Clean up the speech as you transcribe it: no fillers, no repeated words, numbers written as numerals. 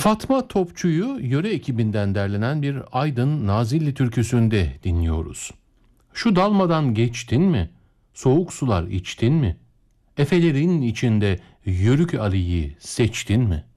Fatma Topçu'yu yöre ekibinden derlenen bir Aydın Nazilli türküsünde dinliyoruz. Şu dalmadan geçtin mi? Soğuk sular içtin mi? Efelerin içinde Yörük Ali'yi seçtin mi?